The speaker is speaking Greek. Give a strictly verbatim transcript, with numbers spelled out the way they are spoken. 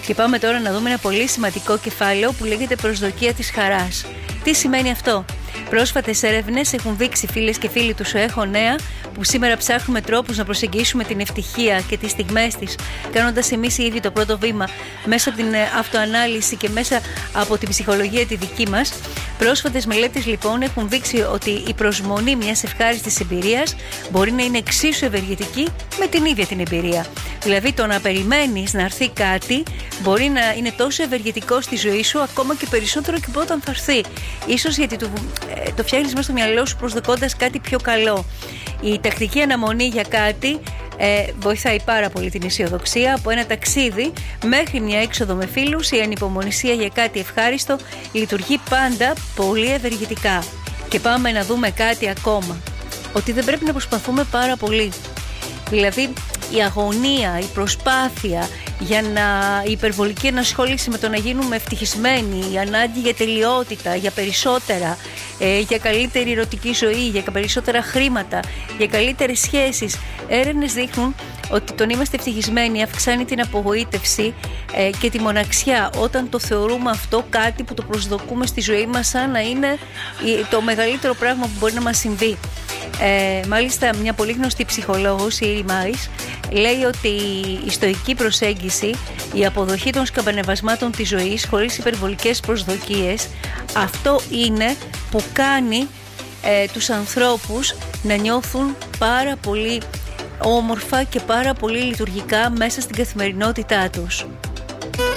Και πάμε τώρα να δούμε ένα πολύ σημαντικό κεφάλαιο που λέγεται προσδοκία της χαράς. Τι σημαίνει αυτό? Πρόσφατες έρευνες έχουν δείξει, φίλες και φίλοι του ΣΟΕΧΟ Νέα, που σήμερα ψάχνουμε τρόπους να προσεγγίσουμε την ευτυχία και τις στιγμές της, κάνοντας εμείς ήδη το πρώτο βήμα μέσα από την αυτοανάλυση και μέσα από την ψυχολογία τη δική μας. Πρόσφατες μελέτες λοιπόν έχουν δείξει ότι η προσμονή μιας ευχάριστης εμπειρίας μπορεί να είναι εξίσου ευεργετική με την ίδια την εμπειρία. Δηλαδή το να περιμένεις να έρθει κάτι μπορεί να είναι τόσο ευεργετικό στη ζωή σου, ακόμα και περισσότερο και από όταν θα έρθει. Ίσως γιατί το, ε, το φτιάχνεις μέσα στο μυαλό σου προσδοκώντας κάτι πιο καλό. Η τακτική αναμονή για κάτι ε, βοηθάει πάρα πολύ την αισιοδοξία. Από ένα ταξίδι μέχρι μια έξοδο με φίλους, η ανυπομονησία για κάτι ευχάριστο λειτουργεί πάντα πολύ ευεργετικά. Και πάμε να δούμε κάτι ακόμα. Ότι δεν πρέπει να προσπαθούμε πάρα πολύ. Δηλαδή η αγωνία, η προσπάθεια για να, η υπερβολική ενασχόληση με το να γίνουμε ευτυχισμένοι, η ανάγκη για τελειότητα, για περισσότερα, ε, για καλύτερη ερωτική ζωή, για περισσότερα χρήματα, για καλύτερες σχέσεις. Έρευνες δείχνουν ότι το να είμαστε ευτυχισμένοι αυξάνει την απογοήτευση ε, και τη μοναξιά, όταν το θεωρούμε αυτό κάτι που το προσδοκούμε στη ζωή μας σαν να είναι το μεγαλύτερο πράγμα που μπορεί να μας συμβεί. Ε, μάλιστα μια πολύ γνωστή ψυχολόγος, η Ήρη Μάης, λέει ότι η στοική προσέγγιση, η αποδοχή των σκαμπανεβασμάτων της ζωής χωρίς υπερβολικές προσδοκίες, αυτό είναι που κάνει ε, τους ανθρώπους να νιώθουν πάρα πολύ όμορφα και πάρα πολύ λειτουργικά μέσα στην καθημερινότητά τους.